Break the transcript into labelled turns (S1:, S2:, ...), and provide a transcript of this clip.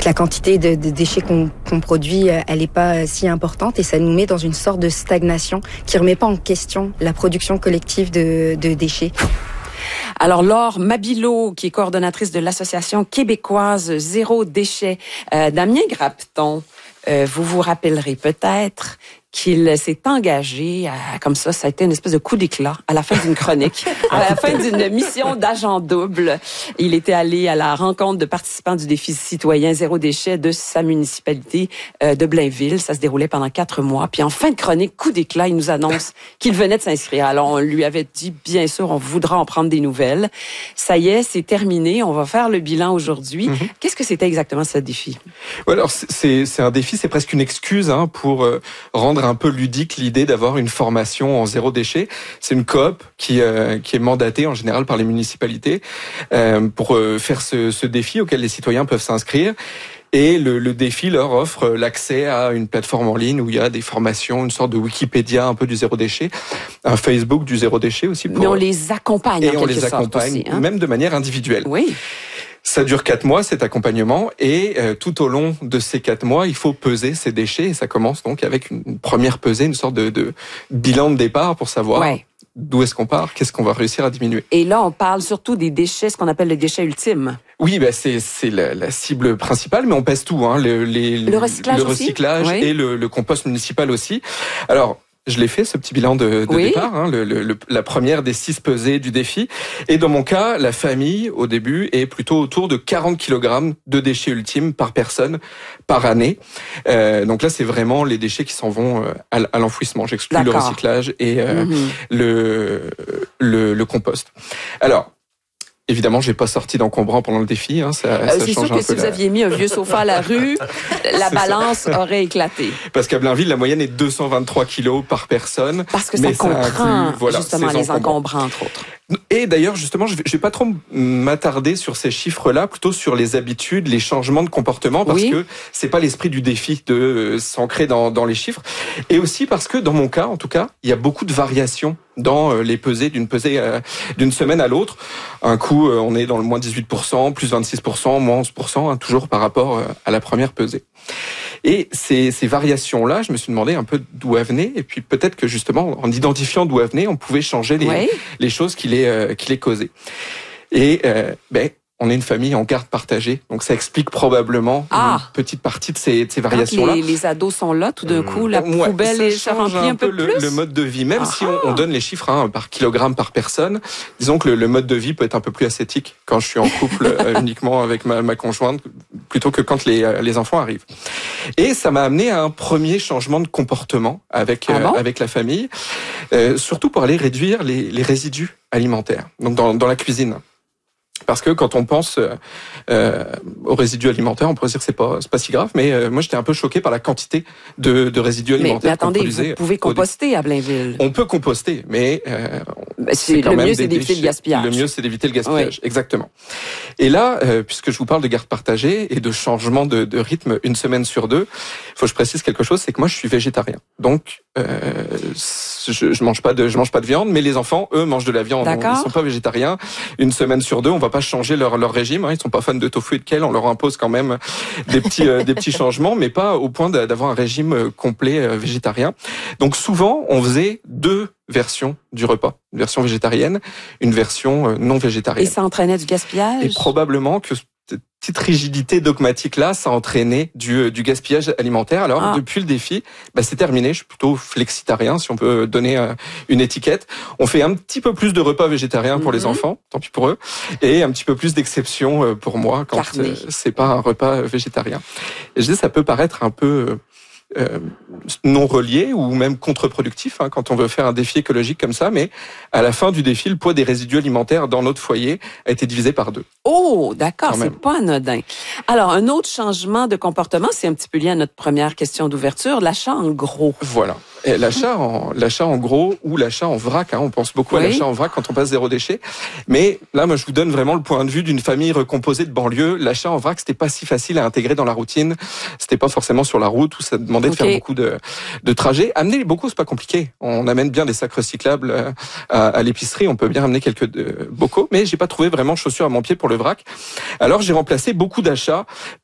S1: la quantité de déchets qu'on produit, elle est pas si importante et ça nous met dans une sorte de stagnation qui remet pas en question la production collective de déchets.
S2: Alors, Laure Mabilot, qui est coordonnatrice de l'Association québécoise Zéro Déchet, Damien Grapton, vous vous rappellerez peut-être qu'il s'est engagé, comme ça a été une espèce de coup d'éclat à la fin d'une chronique, à la fin d'une mission d'agent double. Il était allé à la rencontre de participants du défi citoyen Zéro Déchet de sa municipalité de Blainville. Ça se déroulait pendant 4 mois. Puis en fin de chronique, coup d'éclat, il nous annonce qu'il venait de s'inscrire. Alors on lui avait dit, bien sûr, on voudra en prendre des nouvelles. Ça y est, c'est terminé. On va faire le bilan aujourd'hui. Qu'est-ce que c'était exactement ce défi?
S3: Ouais, alors c'est un défi, c'est presque une excuse pour rendre un peu ludique l'idée d'avoir une formation en zéro déchet. C'est une coop qui est mandatée en général par les municipalités pour faire ce défi auquel les citoyens peuvent s'inscrire. Et le défi leur offre l'accès à une plateforme en ligne où il y a des formations, une sorte de Wikipédia un peu du zéro déchet, un Facebook du zéro déchet aussi.
S2: Mais on les accompagne en quelque sorte aussi,
S3: même de manière individuelle.
S2: Oui.
S3: Ça dure 4 mois, cet accompagnement, et tout au long de ces 4 mois, il faut peser ces déchets, et ça commence donc avec une première pesée, une sorte de bilan de départ pour savoir d'où est-ce qu'on part, qu'est-ce qu'on va réussir à diminuer.
S2: Et là, on parle surtout des déchets, ce qu'on appelle les déchets ultimes.
S3: Oui, c'est la cible principale, mais on pèse tout, le recyclage et le compost municipal aussi. Alors, je l'ai fait, ce petit bilan de départ, la première des 6 pesées du défi. Et dans mon cas, la famille, au début, est plutôt autour de 40 kg de déchets ultimes par personne, par année. Donc là, c'est vraiment les déchets qui s'en vont à l'enfouissement. J'exclus le recyclage et le compost. Alors, évidemment, j'ai pas sorti d'encombrant pendant le défi. Ça
S2: c'est
S3: change
S2: sûr que si vous aviez mis un vieux sofa à la rue, la balance aurait éclaté.
S3: Parce qu'à Blainville, la moyenne est 223 kilos par personne.
S2: Parce que ça comprend justement les encombrants, entre autres.
S3: Et d'ailleurs, justement, je vais pas trop m'attarder sur ces chiffres-là, plutôt sur les habitudes, les changements de comportement, parce que c'est pas l'esprit du défi de s'ancrer dans les chiffres. Et aussi parce que, dans mon cas, en tout cas, il y a beaucoup de variations dans les pesées, d'une semaine à l'autre. Un coup, on est dans le moins 18%, plus 26%, moins 11%, toujours par rapport à la première pesée. Et ces variations-là, je me suis demandé un peu d'où elles venaient, et puis peut-être que justement, en identifiant d'où elles venaient, on pouvait changer les choses qui les causaient. Et on est une famille en garde partagée, donc ça explique probablement une petite partie de ces variations-là.
S2: Quand les ados sont là, tout d'un coup, la poubelle se remplit un peu plus.
S3: Le mode de vie, même si on donne les chiffres par kilogramme par personne, disons que le mode de vie peut être un peu plus ascétique quand je suis en couple uniquement avec ma conjointe, plutôt que quand les enfants arrivent. Et ça m'a amené à un premier changement de comportement avec la famille, surtout pour aller réduire les résidus alimentaires, donc dans la cuisine. Parce que quand on pense aux résidus alimentaires, on pourrait dire que c'est pas si grave, mais moi j'étais un peu choqué par la quantité de résidus alimentaires.
S2: Mais attendez, vous pouvez composter à Blainville.
S3: On peut composter, mais
S2: c'est quand même c'est d'éviter le gaspillage.
S3: Le mieux, c'est d'éviter le gaspillage, exactement. Et là, puisque je vous parle de garde partagée et de changement de rythme une semaine sur 2, il faut que je précise quelque chose, c'est que moi je suis végétarien. Donc je mange pas de viande, mais les enfants, eux, mangent de la viande. Ils sont pas végétariens. Une semaine sur 2, on va pas changer leur régime. Ils sont pas fans de tofu et de kale. On leur impose quand même des petits changements, mais pas au point d'avoir un régime complet végétarien. Donc souvent, on faisait 2 versions du repas. Une version végétarienne, une version non végétarienne.
S2: Et ça entraînait du gaspillage?
S3: Et probablement que cette petite rigidité dogmatique-là, ça a entraîné du gaspillage alimentaire. Alors, depuis le défi, c'est terminé. Je suis plutôt flexitarien, si on peut donner une étiquette. On fait un petit peu plus de repas végétariens pour les enfants, tant pis pour eux, et un petit peu plus d'exceptions pour moi quand c'est pas un repas végétarien. Et je dis, ça peut paraître un peu non relié ou même contre-productif quand on veut faire un défi écologique comme ça, mais à la fin du défi, le poids des résidus alimentaires dans notre foyer a été divisé par 2.
S2: Oh, d'accord, c'est pas anodin. Alors, un autre changement de comportement, c'est un petit peu lié à notre première question d'ouverture, l'achat en gros.
S3: Voilà. Et l'achat en gros ou l'achat en vrac, on pense beaucoup à l'achat en vrac quand on passe zéro déchet. Mais là, moi, je vous donne vraiment le point de vue d'une famille recomposée de banlieue. L'achat en vrac, c'était pas si facile à intégrer dans la routine. C'était pas forcément sur la route où ça demandait de faire beaucoup de trajets. Amener les bocaux, c'est pas compliqué. On amène bien des sacs recyclables à l'épicerie. On peut bien amener quelques bocaux, mais j'ai pas trouvé vraiment chaussures à mon pied pour le vrac. Alors, j'ai remplacé beaucoup d'achats